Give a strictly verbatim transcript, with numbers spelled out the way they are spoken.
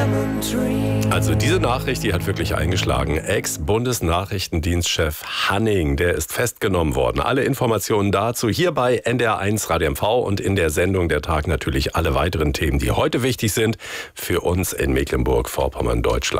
Also diese Nachricht, die hat wirklich eingeschlagen. Ex-Bundesnachrichtendienstchef Hanning, der ist festgenommen worden. Alle Informationen dazu hier bei N D R eins Radio M V und in der Sendung der Tag natürlich alle weiteren Themen, die heute wichtig sind für uns in Mecklenburg-Vorpommern, Deutschland.